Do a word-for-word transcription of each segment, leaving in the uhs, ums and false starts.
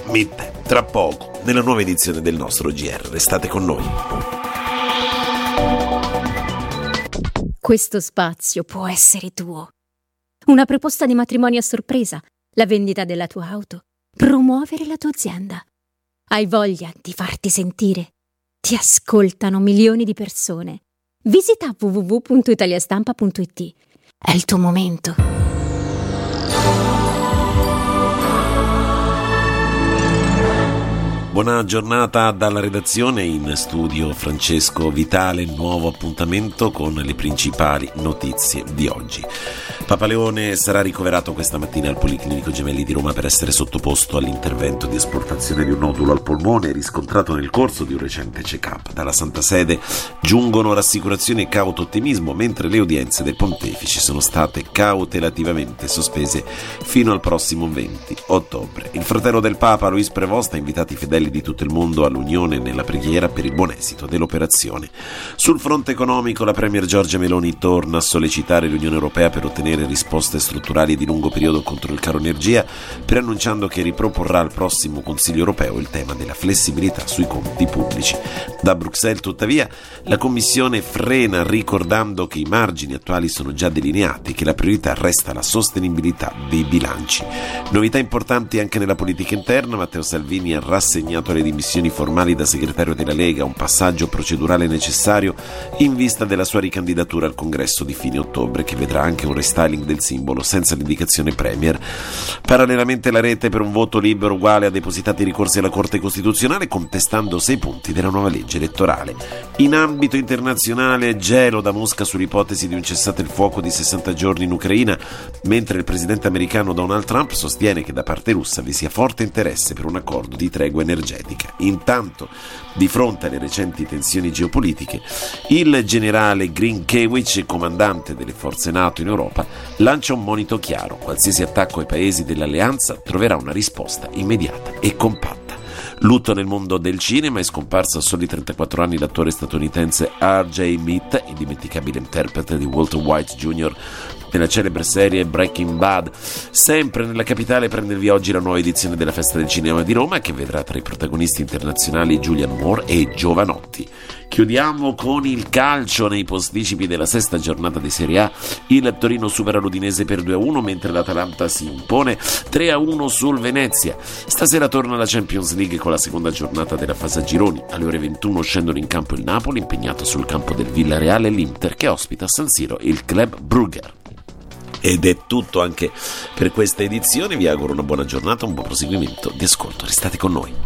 Mitte, tra poco, nella nuova edizione del nostro G R. Restate con noi. Questo spazio può essere tuo. Una proposta di matrimonio a sorpresa, la vendita della tua auto, promuovere la tua azienda. Hai voglia di farti sentire? Ti ascoltano milioni di persone. Visita w w w punto italiastampa punto i t. È il tuo momento. Buona giornata dalla redazione, in studio Francesco Vitale, nuovo appuntamento con le principali notizie di oggi. Papa Leone sarà ricoverato questa mattina al Policlinico Gemelli di Roma per essere sottoposto all'intervento di esportazione di un nodulo al polmone riscontrato nel corso di un recente check-up. Dalla Santa Sede giungono rassicurazioni e cauto ottimismo, mentre le udienze dei pontefici sono state cautelativamente sospese fino al prossimo venti ottobre. Il fratello del Papa, Luis Prevost, ha invitato i fedeli di tutto il mondo all'unione nella preghiera per il buon esito dell'operazione. Sul fronte economico, la premier Giorgia Meloni torna a sollecitare l'Unione Europea per ottenere risposte strutturali di lungo periodo contro il caro energia, preannunciando che riproporrà al prossimo Consiglio europeo il tema della flessibilità sui conti pubblici. Da Bruxelles, tuttavia, la Commissione frena, ricordando che i margini attuali sono già delineati e che la priorità resta la sostenibilità dei bilanci. Novità importanti anche nella politica interna. Matteo Salvini ha rassegnato le dimissioni formali da segretario della Lega, un passaggio procedurale necessario in vista della sua ricandidatura al congresso di fine ottobre, che vedrà anche un restyling del simbolo senza l'indicazione premier. Parallelamente la rete per un voto libero uguale ha depositato i ricorsi alla Corte Costituzionale contestando sei punti della nuova legge elettorale. In ambito internazionale, gelo da Mosca sull'ipotesi di un cessate il fuoco di sessanta giorni in Ucraina, mentre il presidente americano Donald Trump sostiene che da parte russa vi sia forte interesse per un accordo di tregua energetica. Intanto, di fronte alle recenti tensioni geopolitiche, il generale Grinkiewicz, comandante delle forze NATO in Europa, lancia un monito chiaro: qualsiasi attacco ai paesi dell'alleanza troverà una risposta immediata e compatta. Lutto nel mondo del cinema. È scomparso a soli trentaquattro anni l'attore statunitense R J Mead, indimenticabile interprete di Walter White junior nella celebre serie Breaking Bad. Sempre nella capitale prende il via oggi la nuova edizione della Festa del Cinema di Roma, che vedrà tra i protagonisti internazionali Julianne Moore e Giovanotti. Chiudiamo con il calcio. Nei posticipi della sesta giornata di Serie A, il Torino supera l'Udinese per due a uno, mentre l'Atalanta si impone tre a uno sul Venezia. Stasera torna la Champions League con la seconda giornata della fase a gironi. Alle ore ventuno scendono in campo il Napoli, impegnato sul campo del Villarreal, e l'Inter, che ospita a San Siro il Club Brugger. Ed è tutto anche per questa edizione. Vi auguro una buona giornata, un buon proseguimento di ascolto. Restate con noi.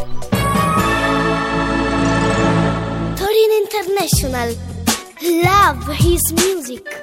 Torino International. Love his music.